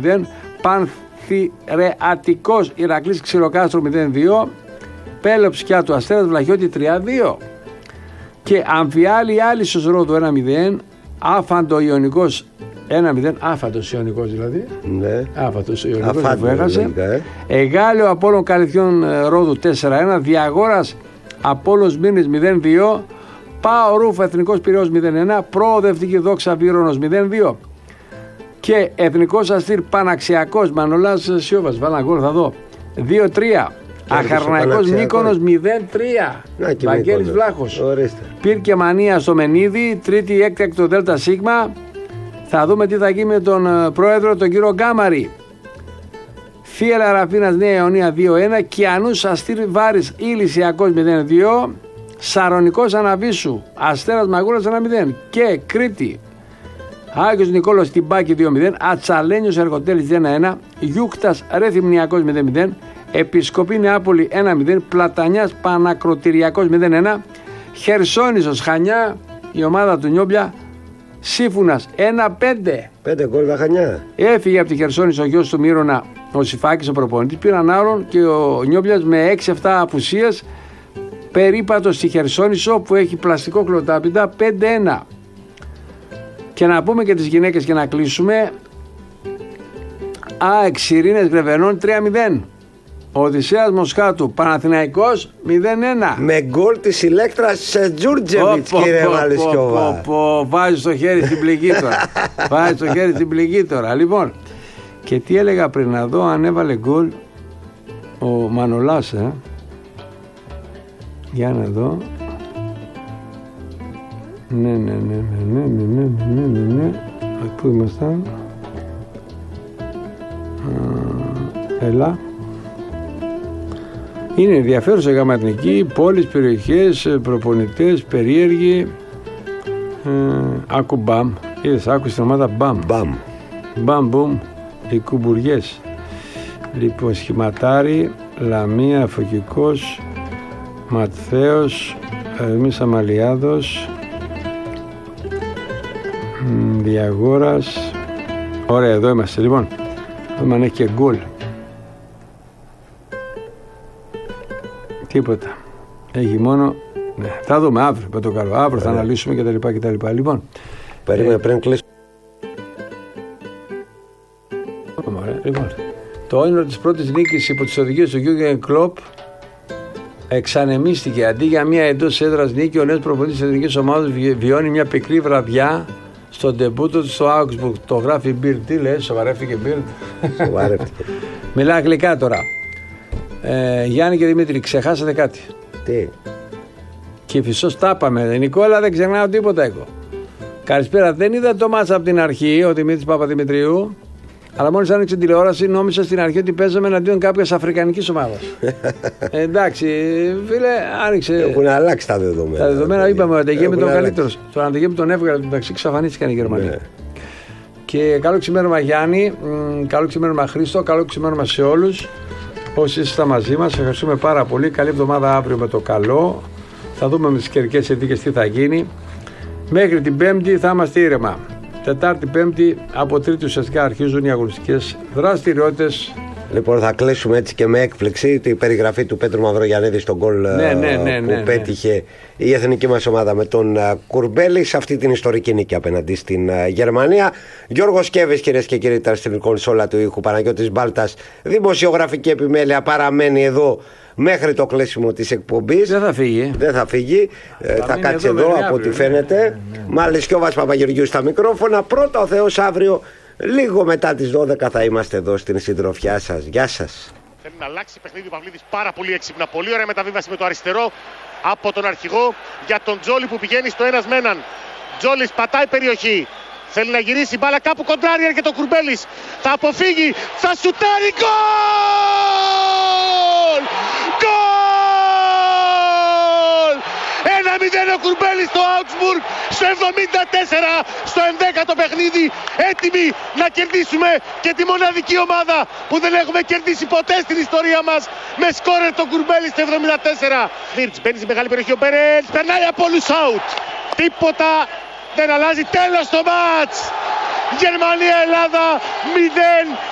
2-0. Πανθηρεατικός Ηρακλής Ξηροκάστρο 0-2. Πέλεψ και του Αστέρας Βλαχιώτη 3-2. Και Αμφιάλη Άλυσος Ρόδου 1-0. Άφαντο Ιωνικός 1-0. Άφαντος Ιωνικός δηλαδή. Ναι. Άφαντος Ιωνικός που έχασε. Εγάλεο Απόλλων Καλυθιών Ρόδου 4-1. Διαγόρας Απόλλωνος Μύρνης 0-2. Πάο Ρούφ Εθνικός Πειραιώς 0-1. Προοδευτική Δόξα Βύρονος 0-2. Και Εθνικός Αστήρ Παναξιακός Μανολάς Σιώβας. Βάλα γκολ, θα δω. 2-3. Αχαρναϊκός Μύκονος 0-3. Βαγγέλης Βλάχος. Πήρκε Μανία στο Μενίδη. Τρίτη έκτακτο Δέλτα Σίγμα. Θα δούμε τι θα γίνει με τον πρόεδρο, τον κύριο Γκάμαρη. Θίελα Ραφίνας Νέα Ιωνία 2-1. Κιανούς Αστήρ Βάρης Ηλυσιακός 0-2. Σαρονικός Αναβίσου Αστέρας Μαγούρας 1-0. Και Κρήτη Άγιος Νικόλος Τιμπάκη 2-0. Ατσαλένιος Εργοτέλης 1-1. Γιούκτας Ρεθυμνιακός 0-0. Επισκοπή Νεάπολη 1-0. Πλατανιάς Πανακροτηριακός 0-1. Χερσόνησος Χανιά, η ομάδα του Νιόμπλια. Σύφουνας 1-5. 5 γκολ τα Χανιά. Έφυγε από τη Χερσόνησο ο γιος του Μύρονα, ο Σιφάκης ο προπονητής. Πήραν άλλον και ο Νιόμπλιας με 6-7 απουσίες. Περίπατο στη Χερσόνησο που έχει πλαστικό κλωτάπιτα 5-1. Και να πούμε και τις γυναίκες και να κλείσουμε. ΑΕΚ Ειρήνες Γρεβενών 3-0. Οδυσσέας Μοσχάτου Παναθηναϊκός 0-1. Με γκολ της Ηλέκτρας Τζούρτζεβιτς, κύριε Μαλισιόβα. Βάζει το χέρι στην πληγή τώρα. Βάζει το χέρι στην πληγή τώρα. Λοιπόν, και τι έλεγα πριν, να δω αν έβαλε γκολ ο Μανολάς. Για να δω. Ναι. Πού ήμασταν? Έλα. Είναι ενδιαφέρουσα γραμματική, πόλεις, περιοχές, προπονητές, περίεργοι. Άκου μπαμ. Είδες, άκου στην ομάδα μπαμ. Μπαμ μπουμ. Οι κουμπουριές. Λοιπόν, σχηματάρι, Λαμία, Φωκικός, Ματθαίος, Ερμής Αμαλιάδος, Διαγόρας. Ωραία, εδώ είμαστε. Λοιπόν, δούμε αν έχει και γκολ. Τίποτα. Έχει μόνο. Ναι, θα δούμε αύριο με το καλό. Αύριο θα αναλύσουμε κτλ. Λοιπόν, περίμενε πριν κλείσουμε. Λοιπόν, το όνειρο της πρώτης νίκης υπό τις οδηγίες του Γιούργεν Κλοπ εξανεμίστηκε. Αντί για μια εντός έδρας νίκη, ο νέος προπονητής της εθνικής ομάδας βιώνει μια πικρή βραδιά στο ντεμπούτο του στο Augsburg. Το γράφει Μπιρτ. Τι λέει, σοβαρεύτηκε Μπιρτ? Σοβαρεύτηκε. Μιλά αγγλικά τώρα. Γιάννη και Δημήτρη, ξεχάσατε κάτι? Τι? Και φυσός τα είπαμε. Νικόλα, δεν ξεχνάω τίποτα εγώ. Καλησπέρα. Δεν είδα το μάτσα από την αρχή, ο Δημήτρης Παπαδημητρίου. Αλλά μόλις άνοιξε τηλεόραση, νόμιζα στην αρχή ότι παίζαμε εναντίον κάποιας αφρικανικής ομάδας. Εντάξει, φίλε, άνοιξε. Έχουν αλλάξει τα δεδομένα. Τα δεδομένα είπαμε ότι ο Αντεγέμι ήταν ο καλύτερος. Τον Αντεγέμι τον έβγαλε, εντάξει, εξαφανίστηκαν οι Γερμανοί. Ναι. Και καλό ξημέρωμα Γιάννη, καλό ξημέρωμα Χρήστο, καλό ξημέρωμα σε όλους. Όσοι είστε μαζί μας, ευχαριστούμε πάρα πολύ. Καλή εβδομάδα αύριο με το καλό. Θα δούμε με τις καιρικές συνθήκες τι θα γίνει. Μέχρι την Πέμπτη θα είμαστε ήρεμα. Τετάρτη, Πέμπτη, από Τρίτη ουσιαστικά αρχίζουν οι αγωνιστικές δραστηριότητες. Λοιπόν, θα κλείσουμε έτσι και με έκπληξη την περιγραφή του Πέτρου Μαυρογιαννίδη στον γκολ που πέτυχε η εθνική μας ομάδα με τον Κουρμπέλη σε αυτή την ιστορική νίκη απέναντι στην Γερμανία. Γιώργος Κέβης, κυρίες και κύριοι, ήταν στην κονσόλα του ήχου. Παναγιώτης Μπάλτας, δημοσιογραφική επιμέλεια, παραμένει εδώ μέχρι το κλείσιμο της εκπομπής. Δεν θα φύγει. Θα κάτσει εδώ από ό,τι φαίνεται. Μαλισιόβας Παπαγεωργίου στα μικρόφωνα. Πρώτα ο Θεός αύριο, λίγο μετά τις 12 θα είμαστε εδώ στην συντροφιά σας. Γεια σας. Θέλει να αλλάξει παιχνίδι ο Παυλίδης πάρα πολύ έξυπνα. Πολύ ωραία μεταβίβαση με το αριστερό από τον αρχηγό για τον Τζόλι που πηγαίνει στο ένας με έναν. Τζόλις πατάει περιοχή. Θέλει να γυρίσει μπάλα κάπου κοντράρει, έρχεται ο Κουρμπέλης. Θα αποφύγει, θα σουτάρει, γκολ! Γκολ! 1-0 ο Κουρμπέλης στο Augsburg στο 74, στο 11ο παιχνίδι. Έτοιμοι να κερδίσουμε και τη μοναδική ομάδα που δεν έχουμε κερδίσει ποτέ στην ιστορία μας με σκόρερ τον Κουρμπέλη στο 74. Βίρτς μπαίνει στη μεγάλη περιοχή ο Μπέρελς, περνάει από όλους out. Τίποτα δεν αλλάζει, τέλος το μάτς. Γερμανία-Ελλάδα 0.